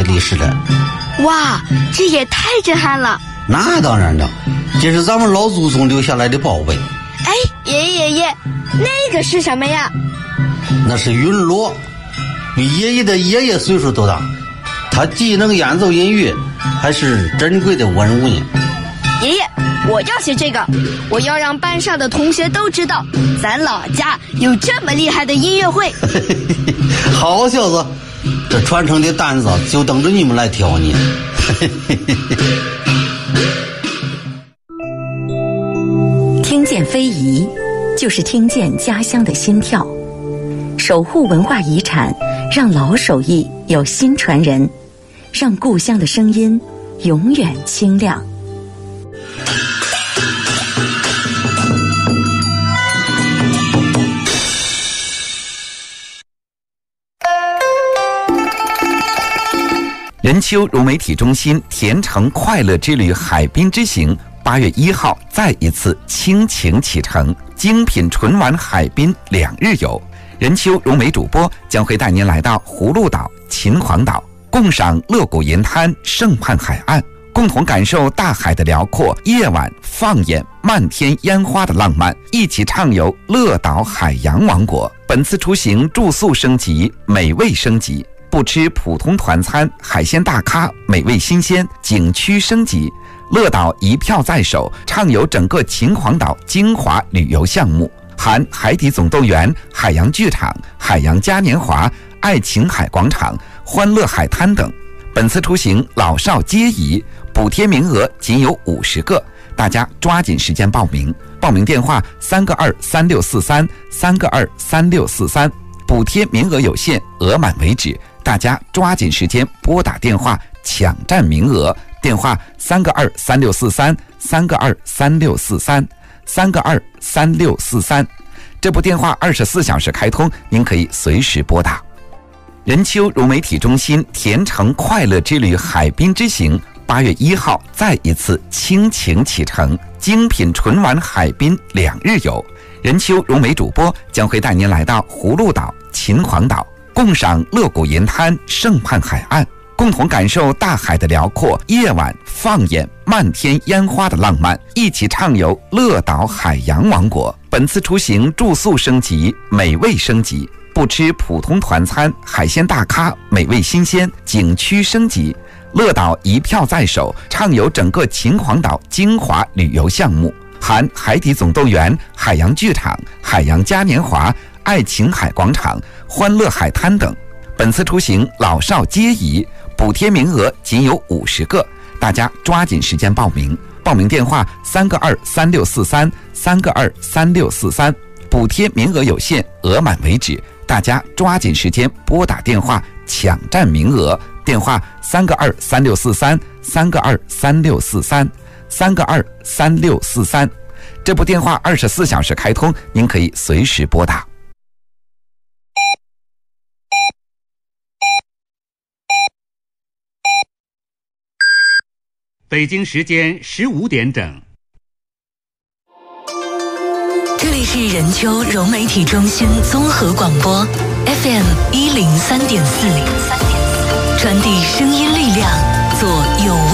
历史了。 哇，这也太震撼了！ 那当然了，这是咱们老祖宗留下来的宝贝。 哎，爷爷，那个是什么呀？ 那是云锣，比爷爷的爷爷岁数都大，他既能演奏音乐，还是珍贵的文物呢。 爷爷，我要学这个，我要让班上的同学都知道，咱老家有这么厉害的音乐会。 好小子，这传承的担子就等着你们来挑呢。 听见非遗，就是听见家乡的心跳。守护文化遗产，让老手艺有新传人，让故乡的声音永远清亮。 任丘融媒体中心甜橙快乐之旅海滨之行8月1号再一次倾情启程，精品纯玩海滨2日游。任丘融媒主播将会带您来到葫芦岛、秦皇岛，共赏乐谷银滩盛畔海岸，共同感受大海的辽阔，夜晚放眼漫天烟花的浪漫，一起畅游乐岛海洋王国。本次出行住宿升级，美味升级，不吃普通团餐，海鲜大咖，美味新鲜，景区升级。乐岛一票在手，畅游整个秦皇岛精华旅游项目，含海底总动员、海洋剧场、海洋嘉年华、爱琴海广场、欢乐海滩等。本次出行老少皆宜，补贴名额仅有50个，大家抓紧时间报名。报名电话3个23643，3个23643，补贴名额有限，额满为止，大家抓紧时间拨打电话抢占名额。电话3个23643，3个23643，3个23643。这部电话24小时开通，您可以随时拨打。任丘融媒体中心甜橙快乐之旅海滨之行8月1号再一次倾情启程，精品纯玩海滨2日游。任丘融媒主播将会带您来到葫芦岛、秦皇岛，共赏乐谷银滩盛畔海岸，共同感受大海的辽阔，夜晚放眼漫天烟花的浪漫，一起畅游乐岛海洋王国。本次出行住宿升级，美味升级，不吃普通团餐，海鲜大咖，美味新鲜，景区升级。乐岛一票在手，畅游整个秦皇岛精华旅游项目，含海底总动员、海洋剧场、海洋嘉年华、爱琴海广场、欢乐海滩等。本次出行老少皆宜，补贴名额仅有50个，大家抓紧时间报名。报名电话3个23643，3个23643，补贴名额有限，额满为止，大家抓紧时间拨打电话抢占名额。电话3个23643，3个23643，3个23643。这部电话24小时开通，您可以随时拨打。 北京时间15点整。 这里是任丘融媒体中心综合广播 FM 103.4，传递声音力量，做